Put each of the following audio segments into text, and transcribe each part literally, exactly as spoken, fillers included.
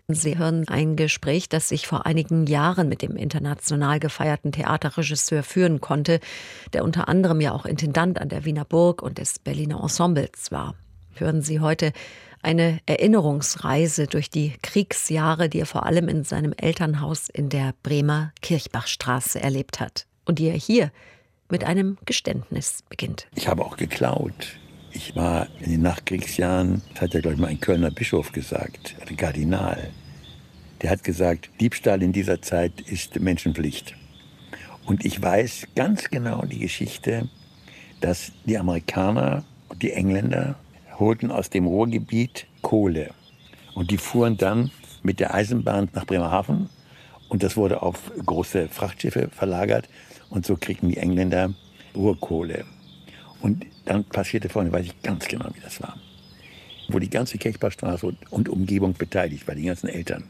Sie hören ein Gespräch, das ich vor einigen Jahren mit dem international gefeierten Theaterregisseur führen konnte, der unter anderem ja auch Intendant an der Wiener Burg und des Berliner Ensembles war. Hören Sie heute eine Erinnerungsreise durch die Kriegsjahre, die er vor allem in seinem Elternhaus in der Bremer Kirchbachstraße erlebt hat und die er hier mit einem Geständnis beginnt. Ich habe auch geklaut. Ich war in den Nachkriegsjahren, das hat ja, glaube ich, mal ein Kölner Bischof gesagt, ein Kardinal. Der hat gesagt, Diebstahl in dieser Zeit ist Menschenpflicht. Und ich weiß ganz genau die Geschichte, dass die Amerikaner und die Engländer holten aus dem Ruhrgebiet Kohle. Und die fuhren dann mit der Eisenbahn nach Bremerhaven. Und das wurde auf große Frachtschiffe verlagert. Und so kriegten die Engländer Ruhrkohle. Und dann passierte vorhin, weiß ich ganz genau, wie das war. Wo die ganze Kirchbachstraße und Umgebung beteiligt war, die ganzen Eltern.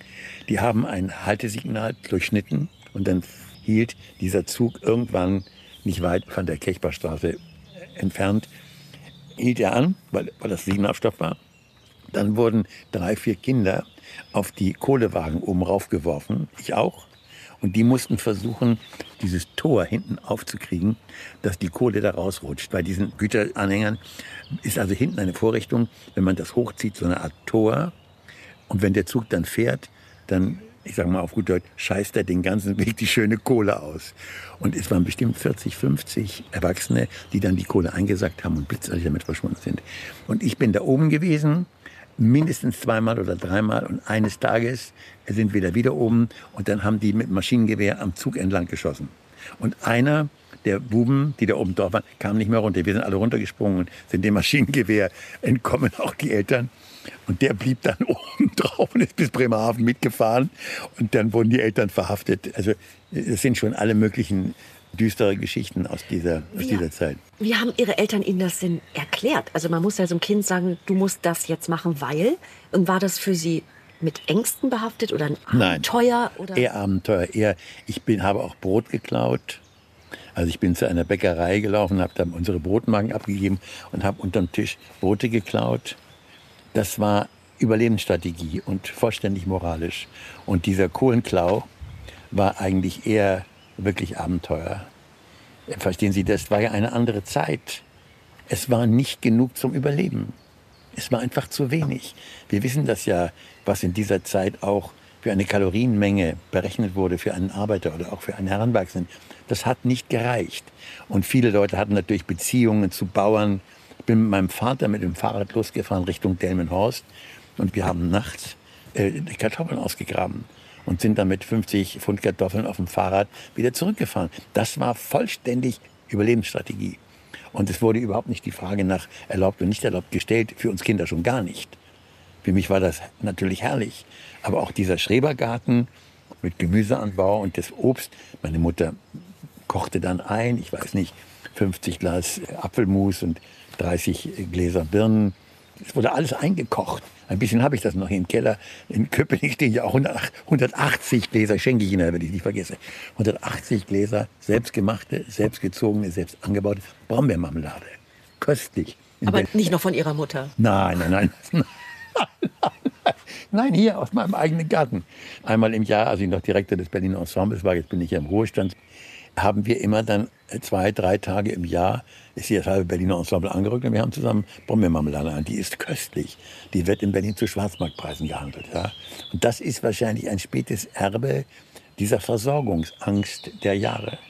Die haben ein Haltesignal durchschnitten und dann hielt dieser Zug irgendwann nicht weit von der Kirchbachstraße entfernt. Hielt er an, weil, weil das Signalstopp war. Dann wurden drei, vier Kinder auf die Kohlewagen oben raufgeworfen, ich auch. Und die mussten versuchen, dieses Tor hinten aufzukriegen, dass die Kohle da rausrutscht. Bei diesen Güteranhängern ist also hinten eine Vorrichtung, wenn man das hochzieht, so eine Art Tor. Und wenn der Zug dann fährt, dann, ich sage mal auf gut Deutsch, scheißt er den ganzen Weg die schöne Kohle aus. Und es waren bestimmt vierzig, fünfzig Erwachsene, die dann die Kohle eingesackt haben und blitzartig damit verschwunden sind. Und ich bin da oben gewesen, mindestens zweimal oder dreimal. Und eines Tages sind wir da wieder oben und dann haben die mit Maschinengewehr am Zug entlang geschossen. Und einer der Buben, die da oben drauf waren, kam nicht mehr runter. Wir sind alle runtergesprungen und sind dem Maschinengewehr entkommen, auch die Eltern. Und der blieb dann oben drauf und ist bis Bremerhaven mitgefahren. Und dann wurden die Eltern verhaftet. Also es sind schon alle möglichen düstere Geschichten aus dieser, aus Wie, dieser Zeit. Wie haben Ihre Eltern Ihnen das denn erklärt? Also man muss ja so einem Kind sagen, du musst das jetzt machen, weil. Und war das für Sie mit Ängsten behaftet oder ein Abenteuer? Nein, oder? eher Abenteuer. Eher, ich bin, habe auch Brot geklaut. Also ich bin zu einer Bäckerei gelaufen, habe dann unsere Brotmarken abgegeben und habe unterm Tisch Brote geklaut. Das war Überlebensstrategie und vollständig moralisch. Und dieser Kohlenklau war eigentlich eher wirklich Abenteuer. Verstehen Sie, das war ja eine andere Zeit. Es war nicht genug zum Überleben. Es war einfach zu wenig. Wir wissen das ja, was in dieser Zeit auch für eine Kalorienmenge berechnet wurde für einen Arbeiter oder auch für einen Heranwachsenden. Das hat nicht gereicht. Und viele Leute hatten natürlich Beziehungen zu Bauern. Ich bin mit meinem Vater mit dem Fahrrad losgefahren Richtung Delmenhorst und wir haben nachts äh, die Kartoffeln ausgegraben und sind dann mit fünfzig Pfund Kartoffeln auf dem Fahrrad wieder zurückgefahren. Das war vollständig Überlebensstrategie. Und es wurde überhaupt nicht die Frage nach erlaubt und nicht erlaubt gestellt, für uns Kinder schon gar nicht. Für mich war das natürlich herrlich. Aber auch dieser Schrebergarten mit Gemüseanbau und das Obst. Meine Mutter kochte dann ein, ich weiß nicht, fünfzig Glas Apfelmus und dreißig Gläser Birnen. Es wurde alles eingekocht. Ein bisschen habe ich das noch im Keller. In Köpenick stehen ja auch hundertachtzig Gläser, schenke ich Ihnen, wenn ich nicht vergesse. hundertachtzig Gläser, selbstgemachte, selbstgezogene, selbst angebaute Brombeermarmelade. Köstlich. Aber nicht noch von Ihrer Mutter? Nein, nein, nein. nein, nein. Nein, hier aus meinem eigenen Garten. Einmal im Jahr, als ich noch Direktor des Berliner Ensembles war, jetzt bin ich ja im Ruhestand, haben wir immer dann zwei, drei Tage im Jahr, ist hier das halbe Berliner Ensemble angerückt und wir haben zusammen Brombeermarmelade an. Die ist köstlich. Die wird in Berlin zu Schwarzmarktpreisen gehandelt. Ja? Und das ist wahrscheinlich ein spätes Erbe dieser Versorgungsangst der Jahre.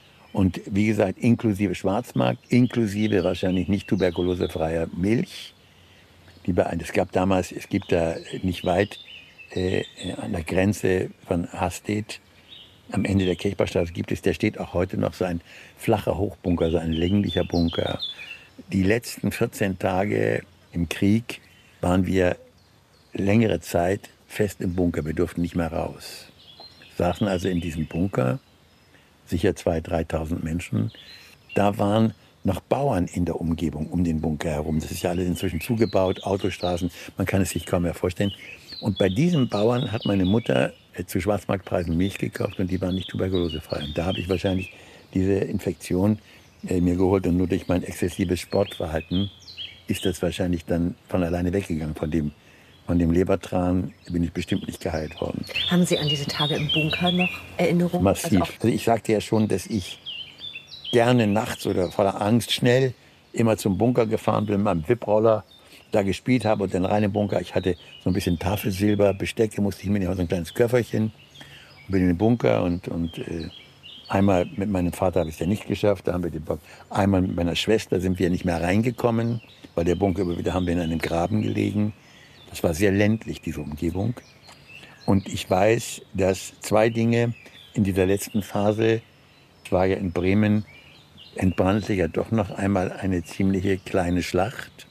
Und wie gesagt, inklusive Schwarzmarkt, inklusive wahrscheinlich nicht tuberkulosefreier Milch. Die bei, es gab damals, es gibt da nicht weit äh, an der Grenze von Hastedt, am Ende der Kirchbachstraße gibt es, der steht auch heute noch, so ein flacher Hochbunker, so ein länglicher Bunker. Die letzten vierzehn Tage im Krieg waren wir längere Zeit fest im Bunker. Wir durften nicht mehr raus. Saßen also in diesem Bunker, sicher zweitausend, dreitausend Menschen. Da waren noch Bauern in der Umgebung um den Bunker herum. Das ist ja alles inzwischen zugebaut, Autostraßen, man kann es sich kaum mehr vorstellen. Und bei diesen Bauern hat meine Mutter zu Schwarzmarktpreisen Milch gekauft und die waren nicht tuberkulosefrei. Und da habe ich wahrscheinlich diese Infektion äh, mir geholt und nur durch mein exzessives Sportverhalten ist das wahrscheinlich dann von alleine weggegangen von dem, von dem Lebertran bin ich bestimmt nicht geheilt worden. Haben Sie an diese Tage im Bunker noch Erinnerungen? Massiv. Also also ich sagte ja schon, dass ich gerne nachts oder voller Angst schnell immer zum Bunker gefahren bin mit meinem Wipproller, da gespielt habe und dann rein im Bunker. Ich hatte so ein bisschen Tafelsilber, Bestecke musste ich mitnehmen, so ein kleines Köfferchen. Und bin in den Bunker und, und äh, einmal mit meinem Vater habe ich es ja nicht geschafft. Da haben wir den Bunker. Einmal mit meiner Schwester sind wir nicht mehr reingekommen, weil der Bunker immer wieder haben wir in einem Graben gelegen. Das war sehr ländlich, diese Umgebung. Und ich weiß, dass zwei Dinge in dieser letzten Phase, ich war ja in Bremen, entbrannte ja doch noch einmal eine ziemliche kleine Schlacht.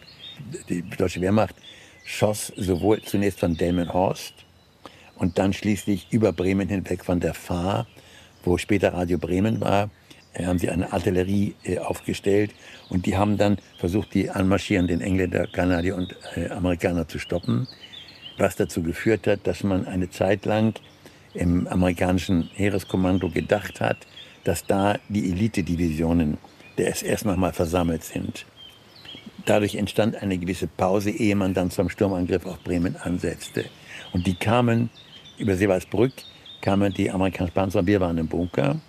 Die deutsche Wehrmacht schoss sowohl zunächst von Delmenhorst und dann schließlich über Bremen hinweg von der Fahr, wo später Radio Bremen war, haben sie eine Artillerie äh, aufgestellt und die haben dann versucht, die anmarschierenden Engländer, Kanadier und äh, Amerikaner zu stoppen, was dazu geführt hat, dass man eine Zeit lang im amerikanischen Heereskommando gedacht hat, dass da die Elitedivisionen der S S noch mal versammelt sind. Dadurch entstand eine gewisse Pause, ehe man dann zum Sturmangriff auf Bremen ansetzte. Und die kamen, über Seewaldsbrück kamen die amerikanischen Panzer, wir waren im Bunker.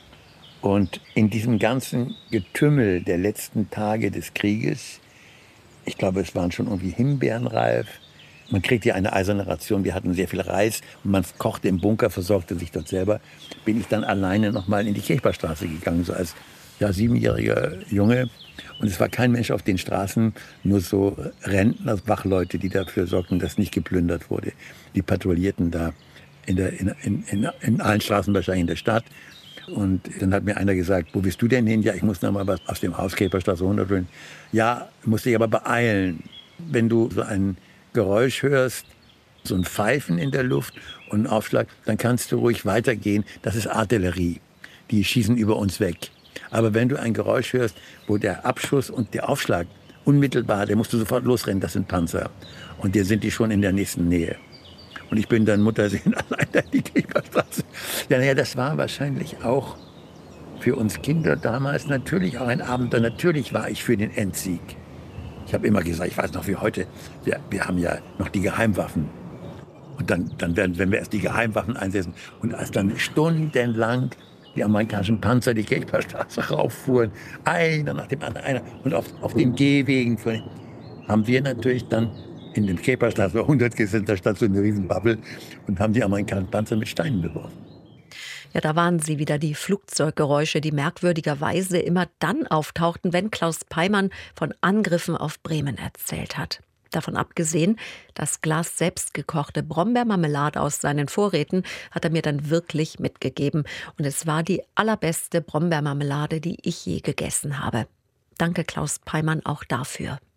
Und in diesem ganzen Getümmel der letzten Tage des Krieges, ich glaube, es waren schon irgendwie himbeerenreif, man kriegt ja eine eiserne Ration, wir hatten sehr viel Reis und man kochte im Bunker, versorgte sich dort selber, bin ich dann alleine noch mal in die Kirchbergstraße gegangen, so als ja, siebenjähriger Junge. Und es war kein Mensch auf den Straßen, nur so Rentner, Wachleute, die dafür sorgten, dass nicht geplündert wurde. Die patrouillierten da in, der, in, in, in, in allen Straßen wahrscheinlich in der Stadt. Und dann hat mir einer gesagt, wo bist du denn hin? Ja, ich muss noch mal was aus dem Haus Kirchbergstraße hundert holen. Ja, musst dich aber beeilen. Wenn du so ein Geräusch hörst, so ein Pfeifen in der Luft und einen Aufschlag, dann kannst du ruhig weitergehen. Das ist Artillerie. Die schießen über uns weg. Aber wenn du ein Geräusch hörst, wo der Abschuss und der Aufschlag unmittelbar, der musst du sofort losrennen, das sind Panzer. Und dir sind die schon in der nächsten Nähe. Und ich bin dann Muttersehen allein in die Kirchbergstraße. Ja, naja, das war wahrscheinlich auch für uns Kinder damals natürlich auch ein Abenteuer. Natürlich war ich für den Endsieg. Ich habe immer gesagt, ich weiß noch wie heute, wir, wir haben ja noch die Geheimwaffen. Und dann, dann werden, wenn wir erst die Geheimwaffen einsetzen und als dann stundenlang die amerikanischen Panzer die Kirchbergstraße rauffuhren, einer nach dem anderen, einer, und auf, auf den Gehwegen, haben wir natürlich dann in den Kirchbergstraße hundert sind, da stand so eine riesen Bubble und haben die amerikanischen Panzer mit Steinen beworfen. Ja, da waren sie wieder, die Flugzeuggeräusche, die merkwürdigerweise immer dann auftauchten, wenn Klaus Peimann von Angriffen auf Bremen erzählt hat. Davon abgesehen, das Glas selbstgekochte Brombeermarmelade aus seinen Vorräten hat er mir dann wirklich mitgegeben. Und es war die allerbeste Brombeermarmelade, die ich je gegessen habe. Danke, Klaus Peimann, auch dafür.